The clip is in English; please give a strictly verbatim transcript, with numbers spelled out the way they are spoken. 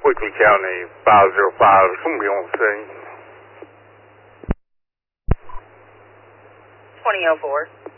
Weekly County five oh five, somebody on the scene. twenty oh four.